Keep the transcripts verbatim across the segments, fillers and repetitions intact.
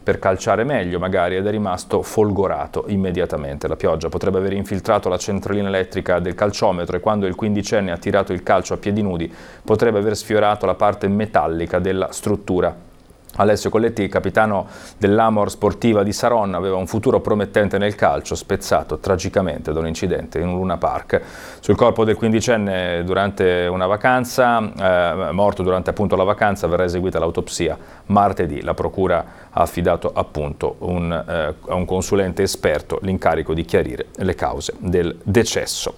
per calciare meglio magari ed è rimasto folgorato immediatamente. La pioggia potrebbe aver infiltrato la centralina elettrica del calciometro e quando il quindicenne ha tirato il calcio a piedi nudi potrebbe aver sfiorato la parte metallica della struttura. Alessio Colletti, capitano dell'Amor Sportiva di Saronno, aveva un futuro promettente nel calcio, spezzato tragicamente da un incidente in un Luna Park. Sul corpo del quindicenne durante una vacanza, eh, morto durante appunto la vacanza, verrà eseguita l'autopsia martedì. La procura ha affidato appunto un, eh, a un consulente esperto l'incarico di chiarire le cause del decesso.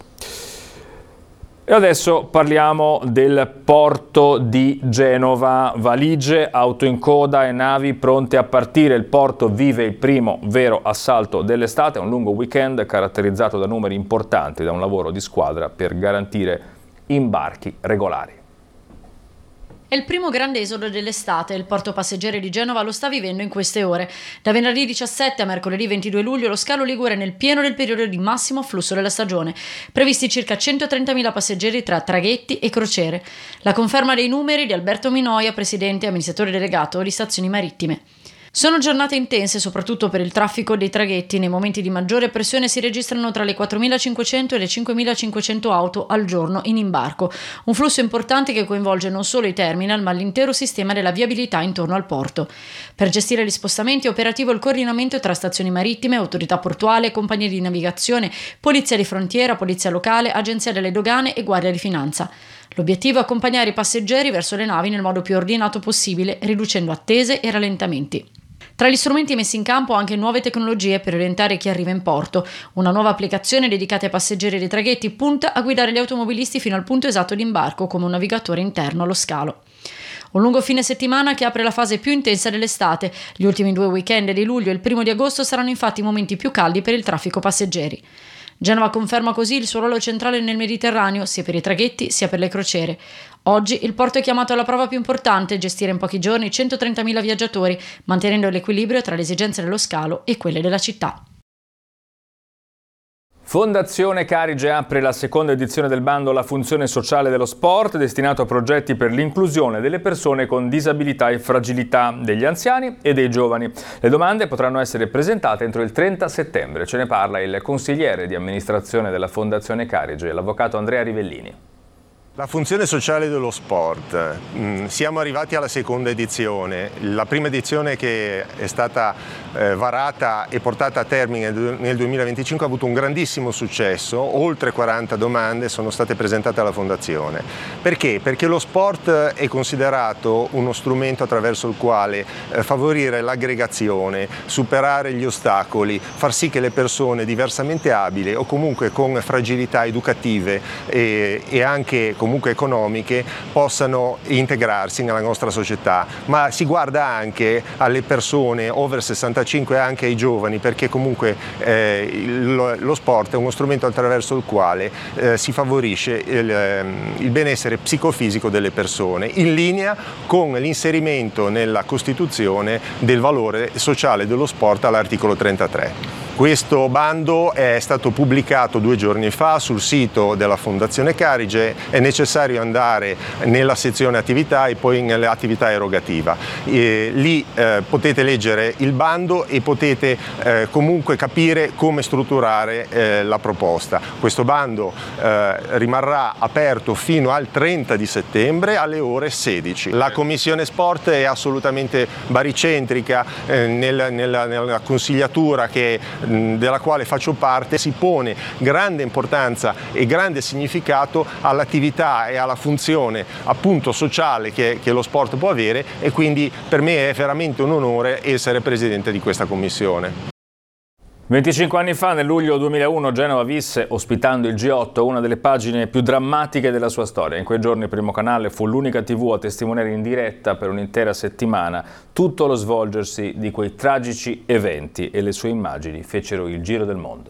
E adesso parliamo del porto di Genova. Valigie, auto in coda e navi pronte a partire. Il porto vive il primo vero assalto dell'estate, un lungo weekend caratterizzato da numeri importanti, da un lavoro di squadra per garantire imbarchi regolari. È il primo grande esodo dell'estate e il porto passeggeri di Genova lo sta vivendo in queste ore. Da venerdì diciassette a mercoledì ventidue luglio lo scalo Ligure è nel pieno del periodo di massimo afflusso della stagione. Previsti circa centotrentamila passeggeri tra traghetti e crociere. La conferma dei numeri di Alberto Minoia, presidente e amministratore delegato di Stazioni Marittime. Sono giornate intense soprattutto per il traffico dei traghetti. Nei momenti di maggiore pressione si registrano tra le quattromilacinquecento e le cinquemilacinquecento auto al giorno in imbarco. Un flusso importante che coinvolge non solo i terminal ma l'intero sistema della viabilità intorno al porto. Per gestire gli spostamenti è operativo il coordinamento tra stazioni marittime, autorità portuale, compagnie di navigazione, polizia di frontiera, polizia locale, agenzia delle dogane e guardia di finanza. L'obiettivo è accompagnare i passeggeri verso le navi nel modo più ordinato possibile, riducendo attese e rallentamenti. Tra gli strumenti messi in campo anche nuove tecnologie per orientare chi arriva in porto. Una nuova applicazione dedicata ai passeggeri dei traghetti punta a guidare gli automobilisti fino al punto esatto di imbarco come un navigatore interno allo scalo. Un lungo fine settimana che apre la fase più intensa dell'estate. Gli ultimi due weekend di luglio e il primo di agosto saranno infatti i momenti più caldi per il traffico passeggeri. Genova conferma così il suo ruolo centrale nel Mediterraneo, sia per i traghetti sia per le crociere. Oggi il porto è chiamato alla prova più importante, gestire in pochi giorni centotrentamila viaggiatori, mantenendo l'equilibrio tra le esigenze dello scalo e quelle della città. Fondazione Carige apre la seconda edizione del bando La funzione sociale dello sport, destinato a progetti per l'inclusione delle persone con disabilità e fragilità, degli anziani e dei giovani. Le domande potranno essere presentate entro il trenta settembre. Ce ne parla il consigliere di amministrazione della Fondazione Carige, l'avvocato Andrea Rivellini. La funzione sociale dello sport, siamo arrivati alla seconda edizione, la prima edizione che è stata eh, varata e portata a termine nel duemilaventicinque ha avuto un grandissimo successo, oltre quaranta domande sono state presentate alla Fondazione. Perché? Perché lo sport è considerato uno strumento attraverso il quale eh, favorire l'aggregazione, superare gli ostacoli, far sì che le persone diversamente abili o comunque con fragilità educative e, e anche comunque economiche possano integrarsi nella nostra società, ma si guarda anche alle persone over sessantacinque e anche ai giovani, perché comunque eh, lo, lo sport è uno strumento attraverso il quale eh, si favorisce il, il benessere psicofisico delle persone, in linea con l'inserimento nella Costituzione del valore sociale dello sport all'articolo trentatré. Questo bando è stato pubblicato due giorni fa sul sito della Fondazione Carige, è necessario andare nella sezione attività e poi nell'attività erogativa. E lì eh, potete leggere il bando e potete eh, comunque capire come strutturare eh, la proposta. Questo bando eh, rimarrà aperto fino al trenta di settembre alle ore sedici. La Commissione Sport è assolutamente baricentrica eh, nella, nella, nella consigliatura che della quale faccio parte, si pone grande importanza e grande significato all'attività e alla funzione appunto sociale che, che lo sport può avere, e quindi per me è veramente un onore essere presidente di questa commissione. venticinque anni fa, nel luglio duemilauno, Genova visse, ospitando il G otto, una delle pagine più drammatiche della sua storia. In quei giorni il Primo Canale fu l'unica tivù a testimoniare in diretta per un'intera settimana tutto lo svolgersi di quei tragici eventi, e le sue immagini fecero il giro del mondo.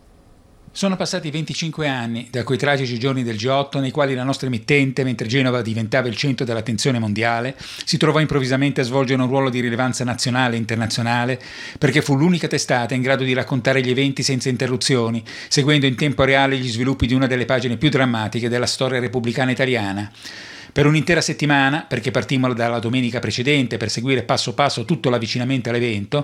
Sono passati venticinque anni da quei tragici giorni del G otto nei quali la nostra emittente, mentre Genova diventava il centro dell'attenzione mondiale, si trovò improvvisamente a svolgere un ruolo di rilevanza nazionale e internazionale, perché fu l'unica testata in grado di raccontare gli eventi senza interruzioni, seguendo in tempo reale gli sviluppi di una delle pagine più drammatiche della storia repubblicana italiana. Per un'intera settimana, perché partimmo dalla domenica precedente per seguire passo passo tutto l'avvicinamento all'evento,